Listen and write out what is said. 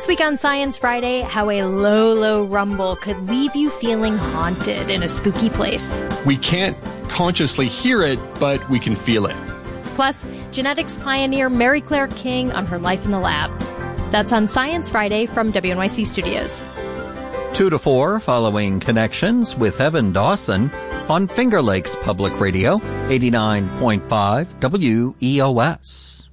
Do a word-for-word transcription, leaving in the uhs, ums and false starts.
This week on Science Friday, how a low, low rumble could leave you feeling haunted in a spooky place. We can't consciously hear it, but we can feel it. Plus, genetics pioneer Mary Claire King on her life in the lab. That's on Science Friday from W N Y C Studios. Two to four, following Connections with Evan Dawson on Finger Lakes Public Radio, eighty-nine point five W E O S.